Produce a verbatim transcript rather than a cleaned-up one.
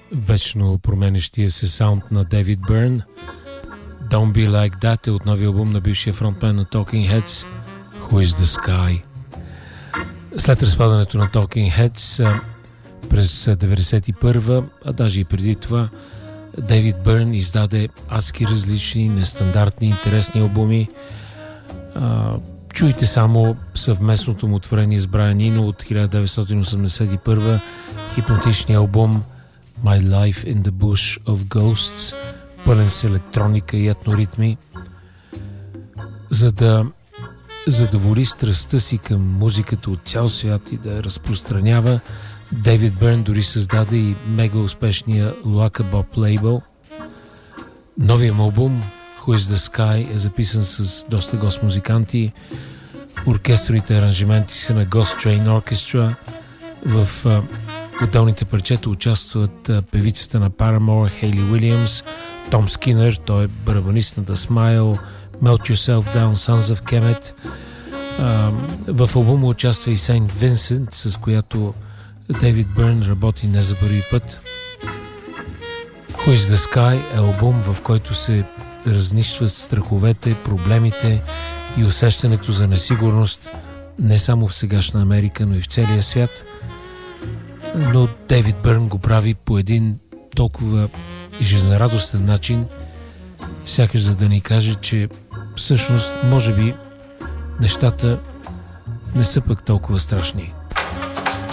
вечно променещия се саунд на Дейвид Бърн. Don't Be Like That е от новия албум на бившия фронтмен на Talking Heads, Who Is The Sky. След разпадането на Talking Heads през деветдесет и първа, а даже и преди това, Дейвид Бърн издаде адски различни, нестандартни, интересни албуми. Чуйте само съвместното му творение с Брайан Ино от хиляда деветстотин осемдесет и първа, хипнотичния албум My Life in the Bush of Ghosts, пълен с електроника и етноритми. За да задоволи страстта си към музиката от цял свят и да я разпространява, Дейвид Бърн дори създаде и мега успешния Луака Боб лейбъл. Новият му албум Who is the Sky е записан с доста гост музиканти. Оркестрите аранжименти са на Ghost Train Orchestra. В а, отделните парчета участват а, певицата на Paramore Хейли Уилямс, Том Скинър, той е барабанист на The Smile, Melt Yourself Down, Sons of Kemet. А, в албума участва и Сейнт Винсент, с която Дейвид Бърн работи не за първи път. Who is the Sky е албум, в който се разнищват страховете, проблемите и усещането за несигурност не само в сегашна Америка, но и в целия свят. Но Дейвид Бърн го прави по един толкова жизнерадостен начин, сякаш за да ни каже, че всъщност може би нещата не са пък толкова страшни.